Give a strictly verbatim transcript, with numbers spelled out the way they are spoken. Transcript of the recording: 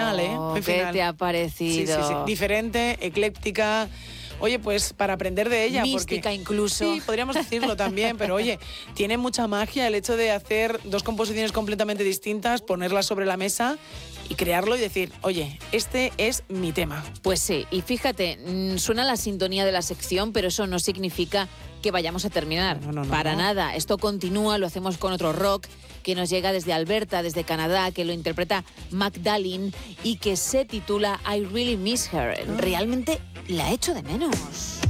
final, ¿eh? Muy ¿Qué final. te ha parecido? Sí, sí, sí. Diferente, ecléctica. Oye, pues para aprender de ella. Mística porque, incluso. Sí, podríamos decirlo también, pero oye, tiene mucha magia el hecho de hacer dos composiciones completamente distintas, ponerlas sobre la mesa y crearlo y decir, oye, este es mi tema. Pues sí, y fíjate, mm, suena la sintonía de la sección, pero eso no significa que vayamos a terminar. No, no, no, Para no. nada, esto continúa, lo hacemos con otro rock que nos llega desde Alberta, desde Canadá, que lo interpreta Magdalene y que se titula I Really Miss Her. Realmente la echo de menos.